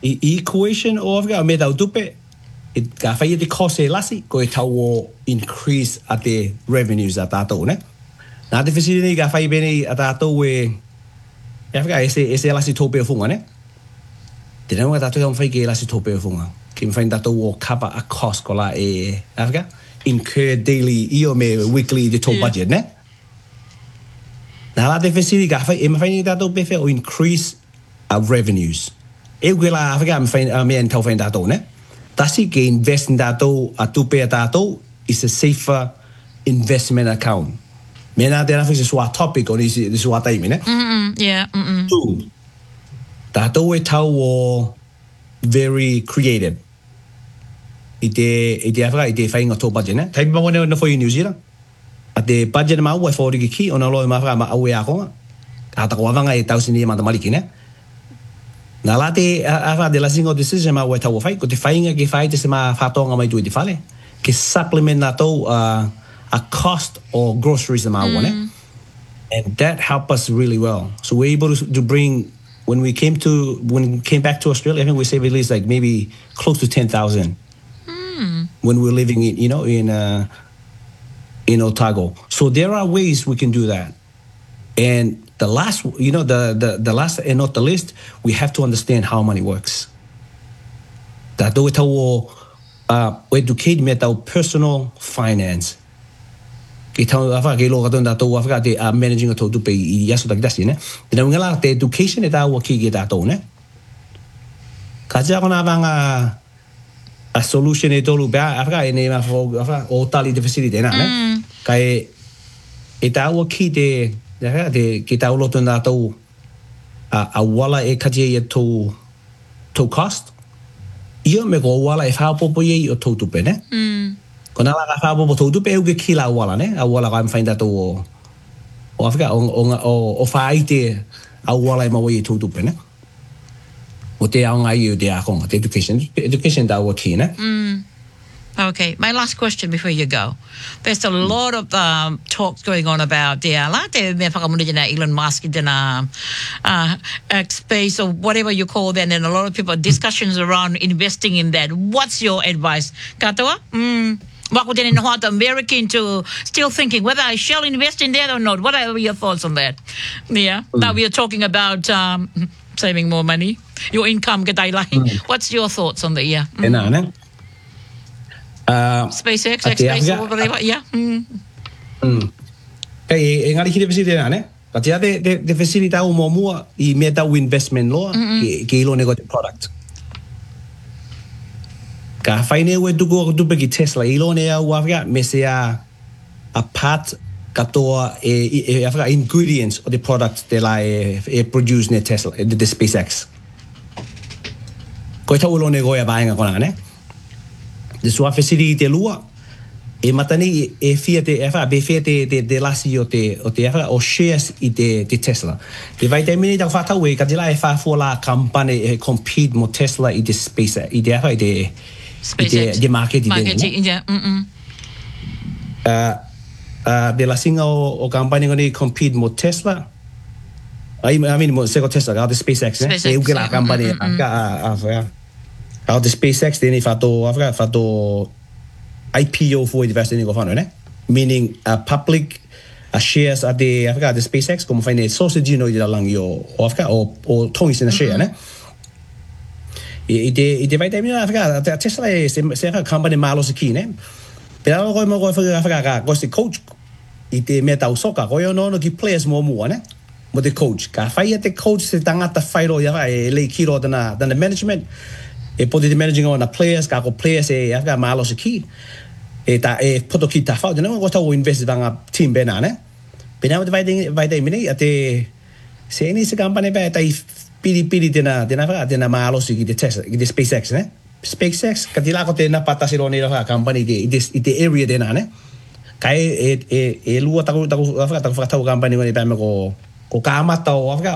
equation o Africa me tau tupe it ka fai te cost e lasi ko e tau increase at the revenues at tato ne na te facility ka fai bene at tato we Africa ese lasi tope funga ne te nau tato ka fai ke lasi tope funga ki fai tato o cover a cost ko la e Africa incur daily io me weekly the top budget ne na la te facility ka fai e me fai tato pe fe o increase our revenues e la Africa me fai me en tau fai tato ne Tasi ke invest in dato a tupe a dato is a safer investment account. Mena te rafi se sua topic o ni sua taimi ne. Yeah. Two. Dato e tau o very creative. Ite Africa ite fai nga to budget ne. Tai ma wone no foi New Zealand. Ate budget ma wa for ki ona lo ma fra ma awe a ko. Ata ko vanga e tau sini ma maliki ne. Na late ava de la single decision ma weta wo fai ko te fainga ke fai te se ma fatonga mai tu te fale ke supplement na to a cost or groceries ma one and that helped us really well so we're able to bring when we came back to Australia I think we saved at least like maybe close to 10,000 when we were living in Otago so there are ways we can do that and the last, the last and not the least, we have to understand how money works. That do educate me about personal finance. Kita apa ke lo kadon dato Africa de managing a to pay yaso tak das ne. Dina ngala te education eta wo ki geta to ne. Kaja kona banga a solution e tolu ba Africa ne ma fo Africa o tali de facility na ne. Kai eta wo ki de ki tau loto nā tau a wala e katia e tau cost. Ia me ko wala e whapopo i o tau tupe, ne? Ko nā la whapopo tau tupe e ki la wala, ne? A wala ka mwhain tau o Afrika, o whaite a wala e mawa i tau tupe, ne? O te aonga i o te akonga, te education tau o ki, ne? Okay, my last question before you go. There's a lot of talks going on about the Elon Musk X space or whatever you call that, and a lot of people discussions around investing in that. What's your advice, Katoa? I'm very keen to still thinking whether I shall invest in that or not. What are your thoughts on that? Yeah, now we are talking about saving more money, your income. What's your thoughts on that? SpaceX, or whatever, yeah. Kaya ngari ki facility na ne. Katia de facility au mo I meta investment lo ke ilo nego product. Ka faine we tu go tu pe Tesla ilo ne au Africa mesia a part katoa e Africa ingredients of the product de la e produce ne Tesla the SpaceX. Ko tau lo nego ya bainga kona ne. De sua facility te lua e matani e fiate be fiate de lasi o te o shares I te Tesla. Te vai te mini ta fata we ka tila e fa fola company e compete mo Tesla I te SpaceX I te de market yeah. De la singa o company ngoni compete mo Tesla. I mean mo seko Tesla ka the SpaceX ne. E uke la company Out the SpaceX, then if fato IPO for investment in government, ne? Meaning public shares at the SpaceX, como find a sausage no ida lang yo Africa or tongs in a share, ne? Ite vai terminar Africa Tesla se company malos aqui, ne? Pero ko mo ko Africa ko si coach ite meta usoka ko yo no ki players mo ne? Mo the coach ka fai te coach se tangata fairo ya vai le kiro dana management e pode de managing on a players ka ko players e aka malos aqui e ta e poto ki ta fa não gota o invest banga team bena ne bena vai de mini ate se ni se company ba ta pili dena malos aqui de Tesla de SpaceX ne SpaceX ka dila ko te na pata siro ni la company de area dena ne kai e lua ta fa company ni ba me ko kamata o Africa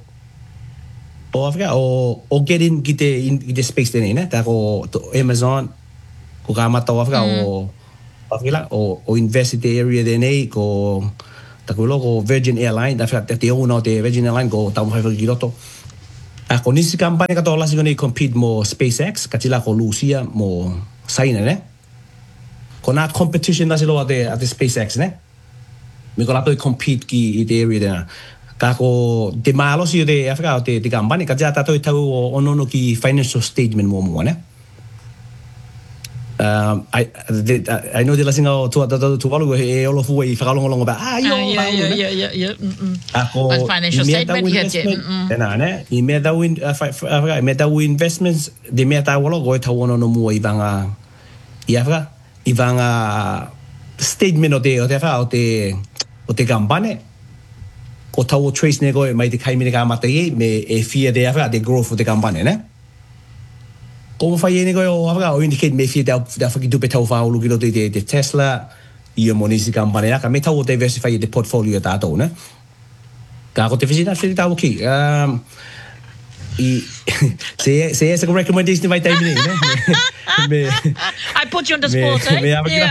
o get in gite space dene ne ta ko Amazon ko kamata o Africa o invest in the area dene ko ta ko lo ko Virgin Airline da fa te o no te Virgin Airline ko ta mo fa ki loto Ako nisi company ka to lasi ko ni compete mo SpaceX katila ko Lucia mo saina ne. Ko na competition na sila at SpaceX ne. Mi ko lato compete ki ite area na. Kako de malo si de Afrika te company ka jata to tau ono ki financial statement mo ne. I know the listening to all of way for long about yeah. Ako financial statement I meta investments de meta wala go ta wono no mo ibanga statement o te kampane ko tau trace nego mai te kaimini ka mata me e fear de growth of the kampane ne. Como fai nego o indicate me fi da faki du betau fa lu kilo de Tesla I monisi kampane ka me tau diversify the portfolio ta to ne. Ka ko te visita fi ta okay. Say as a recommendation by time ne. I put you on the spot, eh? Yeah.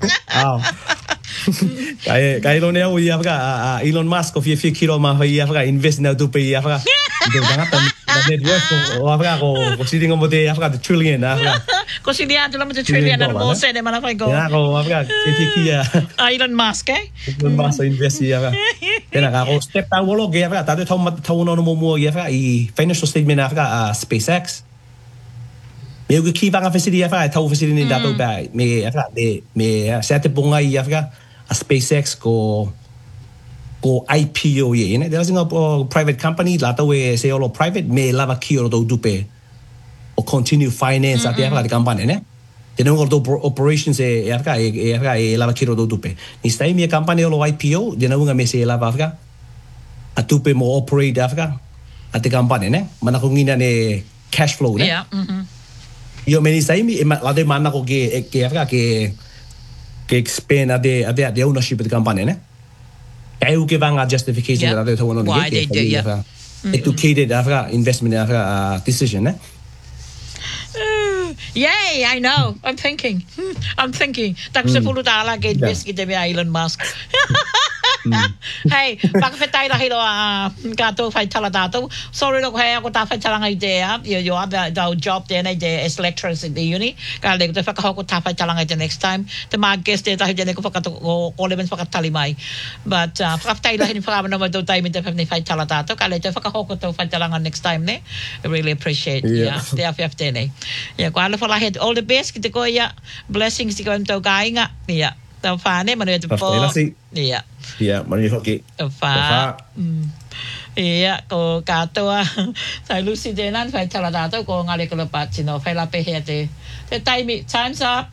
Kaya lo neo I Elon Musk of ye kilo ma invest na tu pe Ito banget net worth ko sitting on the trillion Consigliato la trillion na mo se ne mana fai go. Ya ko Elon Musk, eh? Elon Musk invest Kena ko step ta wolo ge ta de tau no mo I financial statement SpaceX. Me ko ki banga facility tau facility ni dato ba me sete bunga a SpaceX ko IPO ye ne there's a private company lato we say all private me lava kio do dupe or continue finance at the company ne they don't go operations lava kio do dupe ni stai mi company lo IPO de na me say lava a dupe mo operate at the company ne mana ko ngina ne cash flow ne yo me ni stai mi la de mana ko ke expand the ownership of the company ne I will give a justification that I don't want to why they do educated investment decision. Yay, I know. I'm thinking. Tak sa pulo tala kay invest kita bi Elon Musk. Hey, bakit tayo dahil kato fay tala dato. Sorry lo kaya ako ta fay tala ngay idea. You have the job there na as lecturers in the uni. Kala ko ta ko ta fay tala ngay next time. The mag guest there tayo ko pakato ko elements pakatalimay. But bakit tayo dahil pa na do time in the fay tala dato. Kala ko ko to fay tala next time ne. I really appreciate. Yeah, the FFT ne. Yeah, ko ala pala head all the best kita ko ya blessings ko to kay nga. Yeah. Tao fa ne mano ito po. Yeah. Yeah, mano hoki. Fa. Yeah, ko kato sa Lucy denan fa tala dato ko ngale ko lapat sino fa la pe hete. The time's up.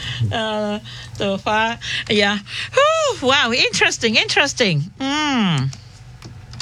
So far, yeah. Whew, wow, interesting.